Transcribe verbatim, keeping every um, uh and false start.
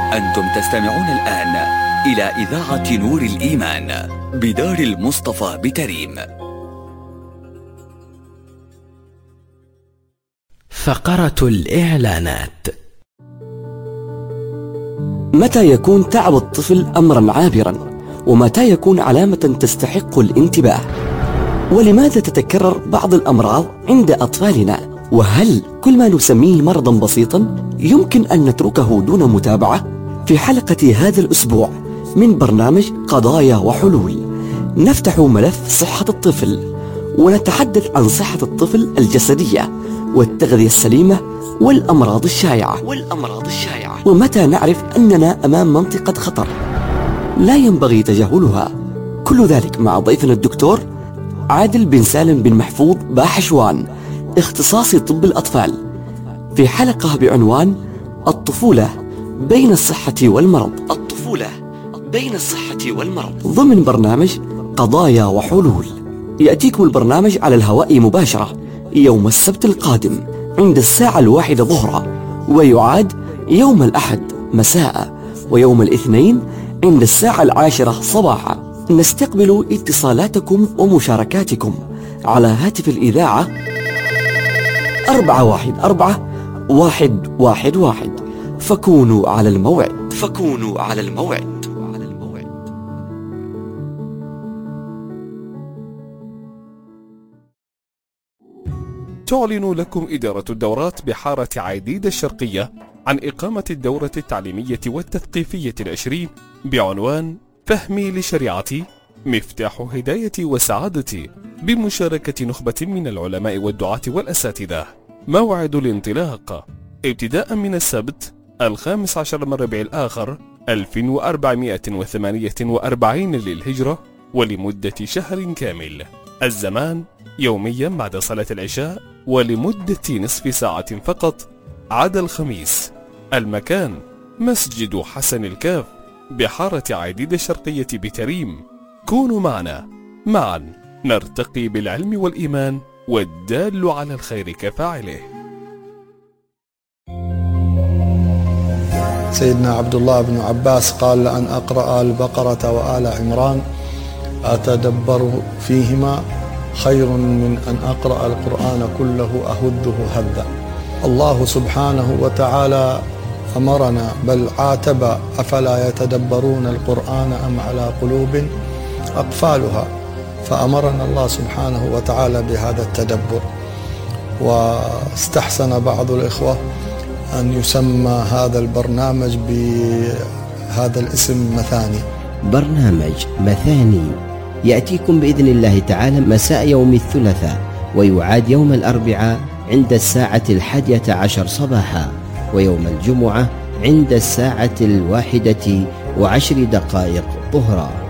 أنتم تستمعون الآن إلى إذاعة نور الإيمان بدار المصطفى بتريم. فقرة الإعلانات. متى يكون تعب الطفل أمرا عابرا؟ ومتى يكون علامة تستحق الانتباه؟ ولماذا تتكرر بعض الأمراض عند أطفالنا؟ وهل كل ما نسميه مرضا بسيطا يمكن أن نتركه دون متابعة؟ في حلقة هذا الأسبوع من برنامج قضايا وحلول نفتح ملف صحة الطفل، ونتحدث عن صحة الطفل الجسدية والتغذية السليمة والأمراض الشائعة والأمراض الشائعة ومتى نعرف أننا أمام منطقة خطر لا ينبغي تجاهلها. كل ذلك مع ضيفنا الدكتور عادل بن سالم بن محفوظ باحشوان، اختصاصي طب الأطفال، في حلقة بعنوان الطفولة بين الصحة والمرض الطفولة بين الصحة والمرض ضمن برنامج قضايا وحلول. يأتيكم البرنامج على الهواء مباشرة يوم السبت القادم عند الساعة الواحدة ظهرا، ويعاد يوم الأحد مساء، ويوم الاثنين عند الساعة العاشرة صباحا. نستقبل اتصالاتكم ومشاركاتكم على هاتف الإذاعة أربعة واحد أربعة واحد واحد واحد. فكونوا على الموعد فكونوا على الموعد. تعلن لكم إدارة الدورات بحارة عيديد الشرقية عن إقامة الدورة التعليمية والتثقيفية العشرين بعنوان فهمي لشريعتي مفتاح هدايتي وسعادتي، بمشاركة نخبة من العلماء والدعاة والأساتذة. موعد الانطلاق ابتداء من السبت الخامس عشر من ربيع الآخر ألف وأربعمائة وثمانية وأربعين للهجرة، ولمدة شهر كامل. الزمان يوميا بعد صلاة العشاء ولمدة نصف ساعة فقط عدا الخميس. المكان مسجد حسن الكاف بحارة عيديد الشرقية بتريم. كونوا معنا، معا نرتقي بالعلم والإيمان والدال على الخير كفاعله. سيدنا عبد الله بن عباس قال: لأن أقرأ البقرة وآل عمران أتدبر فيهما خير من أن أقرأ القرآن كله أهده هدا. الله سبحانه وتعالى أمرنا بل عاتب: أفلا يتدبرون القرآن أم على قلوب أقفالها. فأمرنا الله سبحانه وتعالى بهذا التدبر. واستحسن بعض الإخوة أن يسمى هذا البرنامج بهذا الاسم مثاني. برنامج مثاني يأتيكم بإذن الله تعالى مساء يوم الثلاثاء، ويعاد يوم الأربعاء عند الساعة الحادية عشر صباحا، ويوم الجمعة عند الساعة الواحدة وعشر دقائق ظهرا.